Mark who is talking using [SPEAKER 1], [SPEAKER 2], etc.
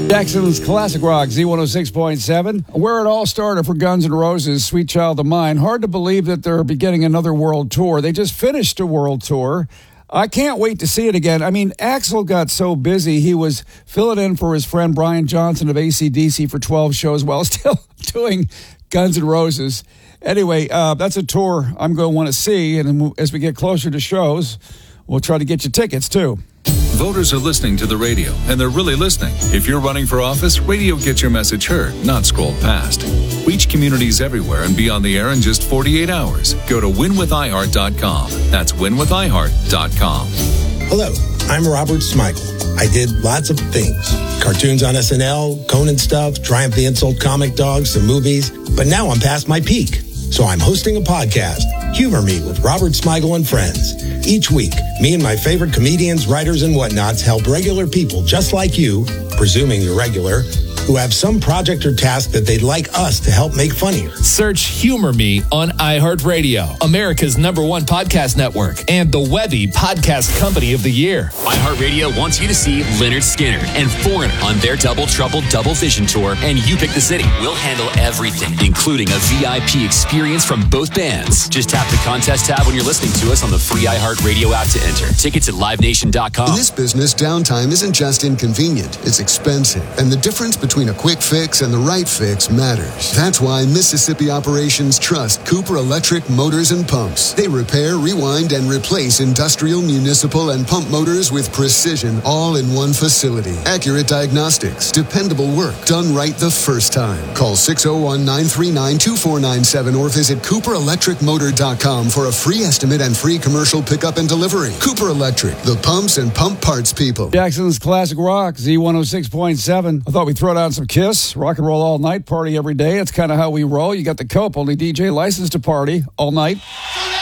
[SPEAKER 1] Jackson's Classic Rock, Z106.7. Where it all started for Guns N' Roses, Sweet Child of Mine. Hard to believe that they're beginning another world tour. They just finished a world tour. I can't wait to see it again. I mean, Axl got so busy, he was filling in for his friend Brian Johnson of AC/DC for 12 shows while still doing Guns N' Roses. Anyway, that's a tour I'm going to want to see, and as we get closer to shows, we'll try to get you tickets, too.
[SPEAKER 2] Voters are listening to the radio, and they're really listening. If you're running for office, radio gets your message heard, not scrolled past. Reach communities everywhere and be on the air in just 48 hours. Go to winwithiheart.com. That's winwithiheart.com.
[SPEAKER 3] Hello, I'm Robert Smigel. I did lots of things. Cartoons on SNL, Conan stuff, Triumph the Insult comic dogs, some movies. But now I'm past my peak. So I'm hosting a podcast, Humor Me with Robert Smigel and Friends. Each week, me and my favorite comedians, writers, and whatnots help regular people just like you, presuming you're regular, who have some project or task that they'd like us to help make funnier.
[SPEAKER 4] Search Humor Me on iHeartRadio, America's #1 podcast network, and the Webby Podcast Company of the Year.
[SPEAKER 5] iHeartRadio wants you to see Lynyrd Skynyrd and Foreigner on their Double Trouble Double Vision Tour, and you pick the city. We'll handle everything, including a VIP experience from both bands. Just tap the contest tab when you're listening to us on the free iHeartRadio app to enter. Tickets at livenation.com.
[SPEAKER 6] In this business, downtime isn't just inconvenient, it's expensive. And the difference between a quick fix and the right fix matters. That's why Mississippi operations trust Cooper Electric Motors and Pumps. They repair, rewind, and replace industrial, municipal, and pump motors with precision, all in one facility. Accurate diagnostics, dependable work, done right the first time. Call 601-939-2497 or visit CooperElectricMotor.com for a free estimate and free commercial pickup and delivery. Cooper Electric, the pumps and pump parts people.
[SPEAKER 1] Jackson's Classic Rock, Z106.7. I thought we'd throw down some Kiss, rock and roll all night, party every day. It's kind of how we roll. You got the Cope, only DJ licensed to party all night.